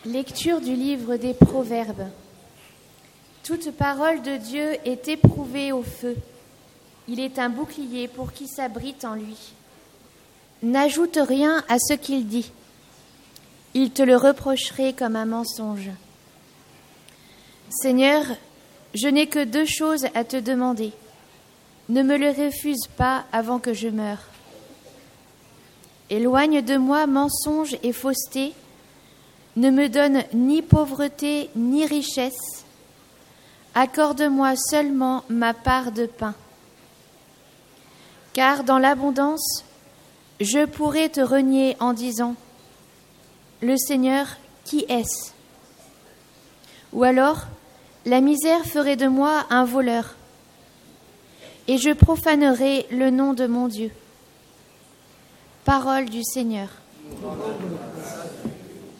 Lecture du livre des Proverbes. Toute parole de Dieu est éprouvée au feu. Il est un bouclier pour qui s'abrite en lui. N'ajoute rien à ce qu'il dit. Il te le reprocherait comme un mensonge. Seigneur, je n'ai que 2 choses à te demander. Ne me le refuse pas avant que je meure. Éloigne de moi mensonge et fausseté. Ne me donne ni pauvreté ni richesse. Accorde-moi seulement ma part de pain. Car dans l'abondance, je pourrais te renier en disant « Le Seigneur, qui est-ce » Ou alors, la misère ferait de moi un voleur, et je profanerai le nom de mon Dieu. Parole du Seigneur.